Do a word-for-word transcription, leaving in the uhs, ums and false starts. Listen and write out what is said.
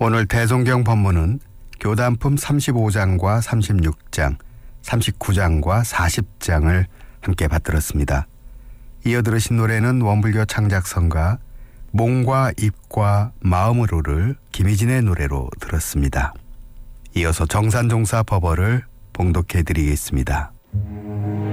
오늘 대성경 법문은 교단품 삼십오 장과 삼십육 장, 삼십구 장과 사십 장을 함께 받들었습니다. 이어 들으신 노래는 원불교 창작성가 몸과 입과 마음으로를 김희진의 노래로 들었습니다. 이어서 정산종사 법어를 봉독해 드리겠습니다.